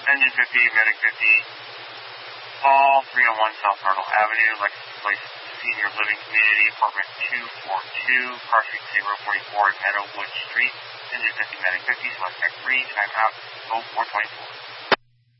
Engine 50, Medic 50, all 301 South Myrtle Avenue, Lexus Place Senior Living Community, Apartment 242, Car Street 044, Meadowwood Street, Engine 50, Medic 50, Select Track 3, time out 0424.